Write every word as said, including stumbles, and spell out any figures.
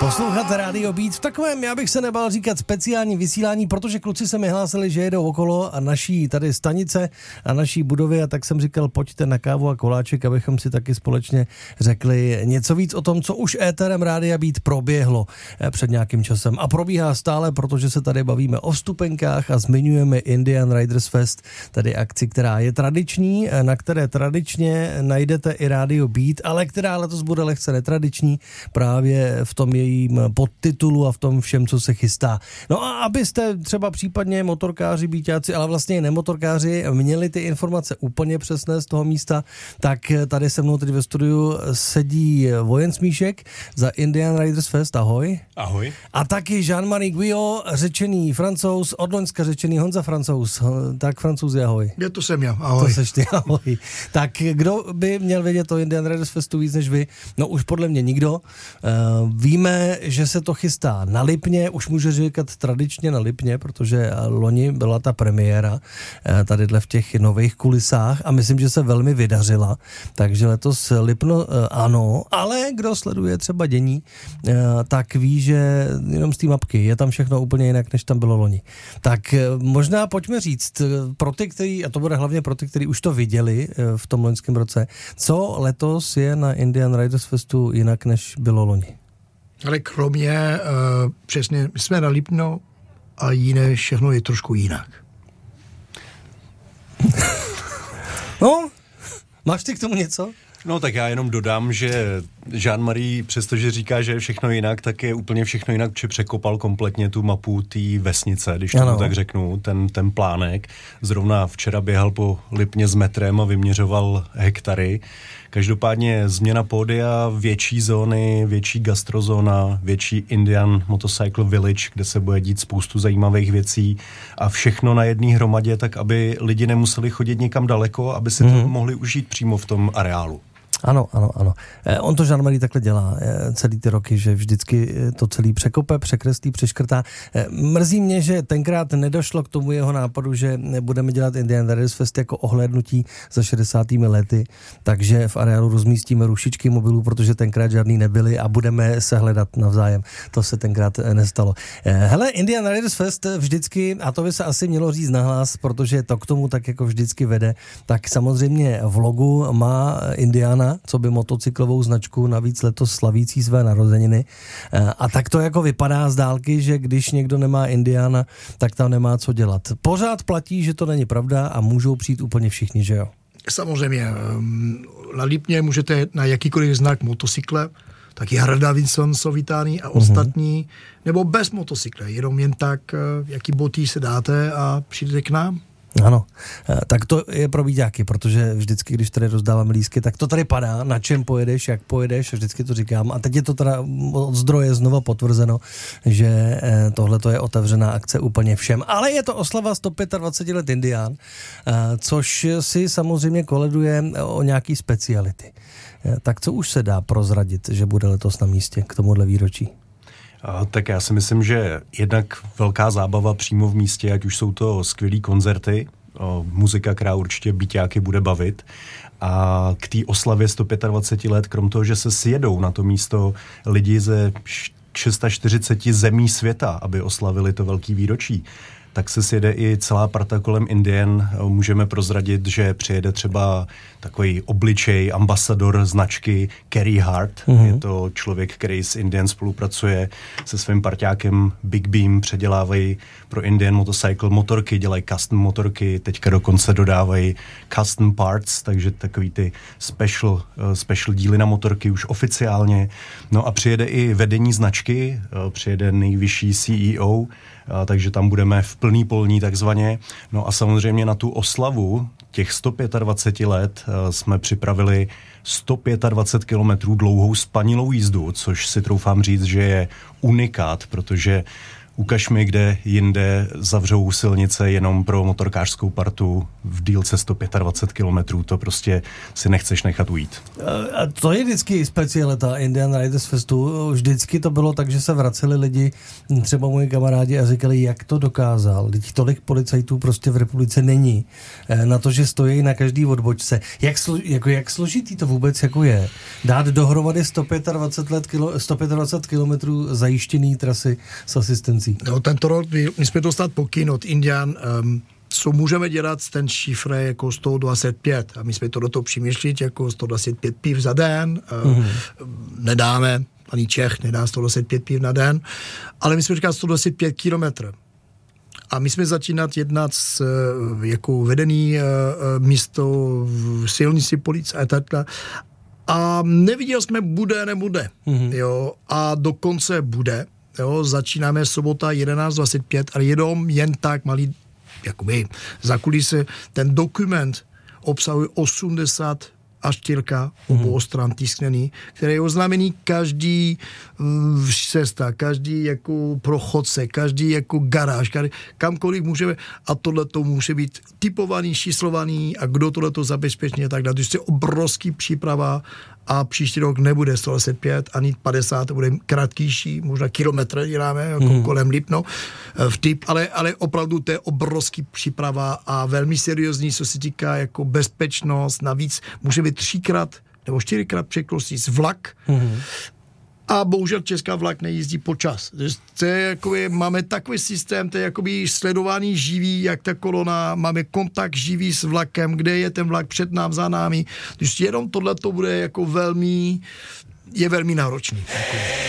Poslouchat Rádio Beat v takovém, já bych se nebál říkat speciální vysílání, protože kluci se mi hlásili, že jedou okolo a naší tady stanice a naší budovy a tak jsem říkal, pojďte na kávu a koláček, abychom si taky společně řekli něco víc o tom, co už éterem Rádia Beat proběhlo před nějakým časem a probíhá stále, protože se tady bavíme o vstupenkách a zmiňujeme Indian Riders Fest, tedy akci, která je tradiční, na které tradičně najdete i Rádio Beat, ale která letos bude lehce netradiční právě v tom její podtitulu a v tom všem, co se chystá. No a abyste třeba případně motorkáři, býťáci, ale vlastně i nemotorkáři měli ty informace úplně přesné z toho místa, tak tady se mnou teď ve studiu sedí Vojen Smíšek za Indian Riders Fest. Ahoj. Ahoj. A taky Jean-Marie Guyot, řečený Francouz, od Loňska řečený Honza Francouz. Tak Francouzi, ahoj. Je to jsem já, ahoj. To seš ty, ahoj. Tak kdo by měl vědět o Indian Riders Festu víc než vy? No už podle mě nikdo. Uh, víme, že se to chystá na Lipně, už můžu říkat tradičně na Lipně, protože loni byla ta premiéra tadyhle v těch nových kulisách a myslím, že se velmi vydařila, takže letos Lipno ano, ale kdo sleduje třeba dění, tak ví, že jenom z té mapky je tam všechno úplně jinak, než tam bylo loni. Tak možná pojďme říct pro ty, který, a to bude hlavně pro ty, kteří už to viděli v tom loňském roce, co letos je na Indian Riders Festu jinak, než bylo loni. Ale kromě, uh, přesně, my jsme na Lipno a jiné všechno je trošku jinak. No, máš ty k tomu něco? No tak já jenom dodám, že Jean-Marie, přestože říká, že je všechno jinak, tak je úplně všechno jinak, či překopal kompletně tu mapu té vesnice, když tomu tak řeknu, ten, ten plánek. Zrovna včera běhal po Lipně s metrem a vyměřoval hektary. Každopádně změna pódia, větší zóny, větší gastrozóna, větší Indian Motorcycle Village, kde se bude dít spoustu zajímavých věcí a všechno na jedné hromadě, tak aby lidi nemuseli chodit někam daleko, aby si mm-hmm. to mohli užít přímo v tom areálu. Ano, ano, ano. Eh, on to Jean-Marie takhle dělá eh, celý ty roky, že vždycky to celý překope, překreslí, přeškrtá. Eh, mrzí mě, že tenkrát nedošlo k tomu jeho nápadu, že budeme dělat Indian Riders Fest jako ohlédnutí za šedesátými lety, takže v areálu rozmístíme rušičky mobilů, protože tenkrát žádný nebyly a budeme se hledat navzájem. To se tenkrát eh, nestalo. Eh, hele, Indian Riders Fest vždycky, a to by se asi mělo říct nahlas, protože to k tomu tak jako vždycky vede, tak samozřejmě v logu má Indiana, co by motocyklovou značku, navíc letos slavící své narozeniny. A tak to jako vypadá z dálky, že když někdo nemá Indiana, tak tam nemá co dělat. Pořád platí, že to není pravda a můžou přijít úplně všichni, že jo? Samozřejmě. Na Lipně můžete na jakýkoliv znak motocykle, taky Harley-Davidson jsou vítány a ostatní, mm-hmm. nebo bez motocykle, jenom jen tak, jaký boty se dáte a přijdete k nám. Ano, tak to je pro výďáky, protože vždycky, když tady rozdáváme lístky, tak to tady padá, na čem pojedeš, jak pojedeš, vždycky to říkám. A teď je to teda od zdroje znova potvrzeno, že tohle to je otevřená akce úplně všem. Ale je to oslava sto dvacet pět let Indián, což si samozřejmě koleduje o nějaký speciality. Tak co už se dá prozradit, že bude letos na místě k tomuhle výročí? A, tak já si myslím, že jednak velká zábava přímo v místě, ať už jsou to skvělý koncerty, o, muzika, která určitě býťáky bude bavit. A k té oslavě sto dvacet pět let, krom toho, že se sjedou na to místo lidi ze čtyřicet šest zemí světa, aby oslavili to velký výročí, tak se sjede i celá parta kolem Indian. Můžeme prozradit, že přijede třeba takový obličej, ambasador značky Carey Hart. Mm-hmm. Je to člověk, který s Indian spolupracuje se svým parťákem Big Beam, předělávají pro Indian Motorcycle motorky, dělají custom motorky, teďka dokonce dodávají custom parts, takže takový ty special, uh, special díly na motorky už oficiálně. No a přijede i vedení značky, uh, přijede nejvyšší C E O, A, takže tam budeme v plný polní takzvaně. No a samozřejmě na tu oslavu těch sto dvacet pět let a, jsme připravili sto dvacet pět kilometrů dlouhou spanilou jízdu, což si troufám říct, že je unikát, protože Ukaž mi, kde jinde zavřou silnice jenom pro motorkářskou partu v dílce sto dvacet pět kilometrů. To prostě si nechceš nechat ujít. A to je vždycky specialita Indian Riders Festu. Vždycky to bylo tak, že se vraceli lidi, třeba moji kamarádi, a říkali, jak to dokázal. Teď tolik policajtů prostě v republice není. Na to, že stojí na každý odbočce. Jak, slo, jako, jak složitý to vůbec jako je? Dát dohromady sto dvacet pět let kilo, sto dvacet pět kilometrů zajištěný trasy s asistencí. No, tento rok my jsme dostat pokyn od Indian, um, co můžeme dělat ten šifr jako sto dvacet pět. A my jsme to do toho přemýšlit jako sto dvacet pět piv za den. Uh, mm-hmm. Nedáme, ani Čech nedá sto dvacet pět piv na den, ale my jsme říkali sto dvacet pět kilometrů. A my jsme začínat jednat s jako vedený uh, místo v silnici policie a takhle. A neviděli jsme, bude, nebude. Mm-hmm. Jo, a dokonce bude. Jo, začínáme sobota jedenáct dvacet pět, ale jenom jen tak malý, jakoby za kulisy. Ten dokument obsahuje osmdesát až čtyřka obou stran tisknený, které je oznámený každý uh, cesta, každý jako prochodce, každý jako garáž, každý, kamkoliv můžeme, a tohle to může být typovaný, číslovaný a kdo tohle to zabezpečí a tak dále. To je obrovský příprava a příští rok nebude sto dvacet pět ani padesát, to bude kratkyjší, možná kilometr děláme, jako mm. kolem Lipno, vtip, ale, ale opravdu to je obrovský příprava a velmi seriózní, co se týká jako bezpečnost, navíc může být třikrát nebo čtyřikrát překročit z vlak, mm. a bohužel česká vlak nejízdí počas. To je jakoby, máme takový systém, to je jakoby sledování živý, jak ta kolona, máme kontakt živý s vlakem, kde je ten vlak před nám, za námi. Když jenom tohle to bude jako velmi, je velmi náročný. Jako.